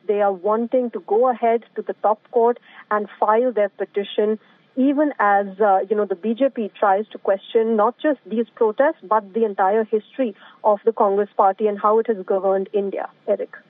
they are wanting to go ahead to the top court and file their petition, even as, the BJP tries to question not just these protests, but the entire history of the Congress party and how it has governed India. Eric.